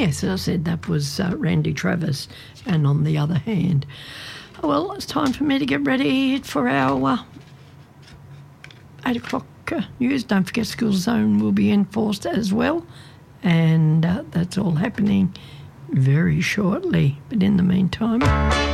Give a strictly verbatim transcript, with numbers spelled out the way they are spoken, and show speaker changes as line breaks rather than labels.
Yes, as I said, that was uh, Randy Travis. And on the other hand, well, it's time for me to get ready for our uh, eight o'clock uh, news. Don't forget School Zone will be enforced as well. And uh, that's all happening very shortly. But in the meantime...